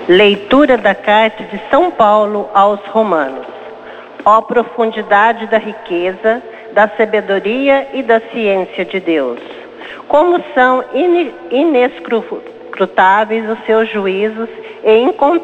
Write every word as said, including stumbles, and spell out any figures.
Leitura da carta de São Paulo aos Romanos. Ó profundidade da riqueza, da sabedoria e da ciência de Deus! Como são inescrutáveis os seus juízos e incontáveis